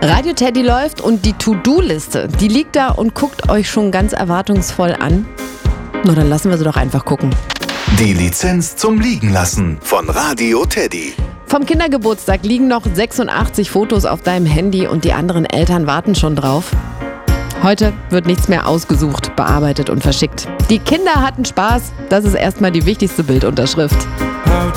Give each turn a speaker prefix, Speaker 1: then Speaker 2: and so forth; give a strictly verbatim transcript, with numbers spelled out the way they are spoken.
Speaker 1: Radio Teddy läuft und die To-Do-Liste, die liegt da und guckt euch schon ganz erwartungsvoll an. Na, dann lassen wir sie doch einfach gucken.
Speaker 2: Die Lizenz zum Liegenlassen von Radio Teddy.
Speaker 1: Vom Kindergeburtstag liegen noch sechsundachtzig Fotos auf deinem Handy und die anderen Eltern warten schon drauf. Heute wird nichts mehr ausgesucht, bearbeitet und verschickt. Die Kinder hatten Spaß, das ist erstmal die wichtigste Bildunterschrift.
Speaker 3: How